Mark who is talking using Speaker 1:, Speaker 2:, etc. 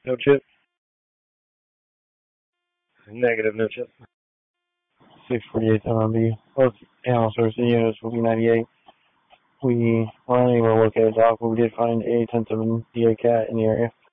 Speaker 1: No chip. Negative, no chip.
Speaker 2: 648 MMB. Both animal source units will be 98. We were unable to locate a dog, but we did find a 10-7 DA cat in the area.